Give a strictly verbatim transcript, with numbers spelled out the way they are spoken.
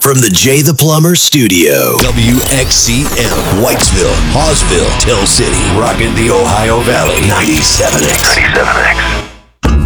from the Jay the Plumber studio. W X C M, Whitesville, Hawesville, Tell City, rocking the Ohio Valley, ninety-seven X. ninety-seven X.